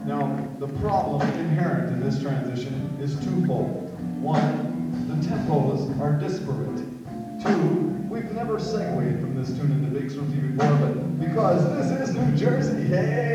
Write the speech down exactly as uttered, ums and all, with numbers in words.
Now, the problem inherent in this transition is twofold. One, the tempos are disparate. Two, we've never segued from this tune into Big Swimsy before, but because this is New Jersey, hey!